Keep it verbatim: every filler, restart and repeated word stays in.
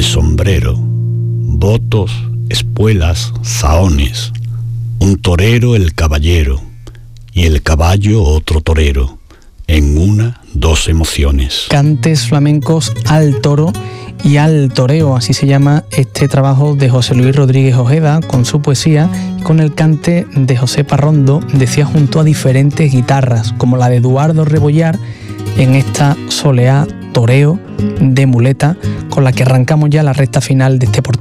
sombrero, votos, espuelas, zahones, un torero el caballero, y el caballo otro torero, en una, dos emociones. Cantes flamencos al toro y al toreo, así se llama este trabajo de José Luis Rodríguez Ojeda, con su poesía y con el cante de José Parrondo, decía, junto a diferentes guitarras, como la de Eduardo Rebollar, en esta soleá toreo de muleta, con la que arrancamos ya la recta final de este portal.